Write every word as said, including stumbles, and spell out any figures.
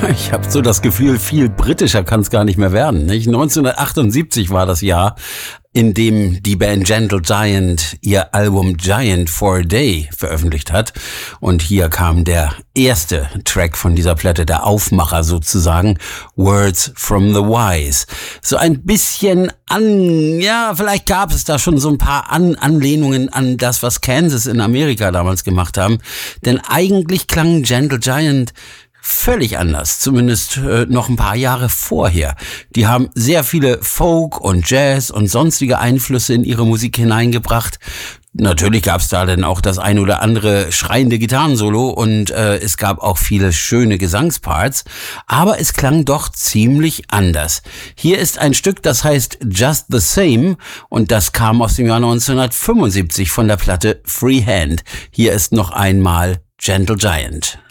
Ich habe so das Gefühl, viel britischer kann es gar nicht mehr werden. Nicht? neunzehnhundertachtundsiebzig war das Jahr, in dem die Band Gentle Giant ihr Album Giant for a Day veröffentlicht hat. Und hier kam der erste Track von dieser Platte, der Aufmacher sozusagen, Words from the Wise. So ein bisschen an, ja, vielleicht gab es da schon so ein paar an Anlehnungen an das, was Kansas in Amerika damals gemacht haben. Denn eigentlich klang Gentle Giant völlig anders, zumindest äh, noch ein paar Jahre vorher. Die haben sehr viele Folk und Jazz und sonstige Einflüsse in ihre Musik hineingebracht. Natürlich gab es da dann auch das ein oder andere schreiende Gitarrensolo und äh, es gab auch viele schöne Gesangsparts, aber es klang doch ziemlich anders. Hier ist ein Stück, das heißt Just the Same und das kam aus dem Jahr neunzehnhundertfünfundsiebzig von der Platte Free Hand. Hier ist noch einmal Gentle Giant.